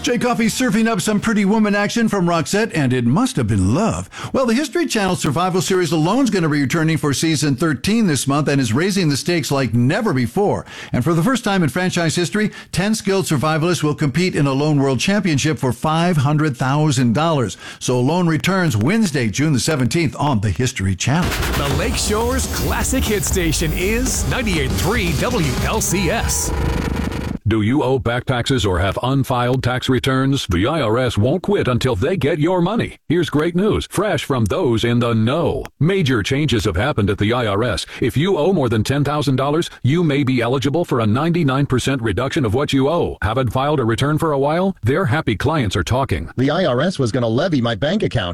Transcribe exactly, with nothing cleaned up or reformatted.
Jay Coffey's surfing up some Pretty Woman action from Roxette, and it must have been love. Well, the History Channel survival series Alone's going to be returning for season thirteen this month and is raising the stakes like never before. And for the first time in franchise history, ten skilled survivalists will compete in a Alone World Championship for five hundred thousand dollars. So Alone returns Wednesday, June the seventeenth on the History Channel. The Lakeshore's classic hit station is ninety-eight point three W L C S. Do you owe back taxes or have unfiled tax returns? The I R S won't quit until they get your money. Here's great news, fresh from those in the know. Major changes have happened at the I R S. If you owe more than ten thousand dollars, you may be eligible for a ninety-nine percent reduction of what you owe. Haven't filed a return for a while? Their happy clients are talking. The I R S was going to levy my bank account.